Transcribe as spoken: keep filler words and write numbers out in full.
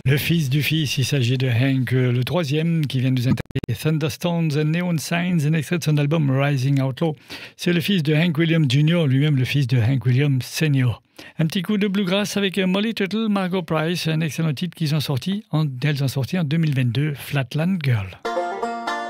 Le fils du fils, il s'agit de Hank, euh, le troisième, qui vient de nous interpréter Thunderstones and Neon Signs, un extrait de son album Rising Outlaw. C'est le fils de Hank Williams junior, lui-même le fils de Hank Williams senior. Un petit coup de bluegrass avec Molly Tuttle, Margot Price, un excellent titre qu'ils ont sorti en, elles ont sorti en deux mille vingt-deux, Flatland Girl.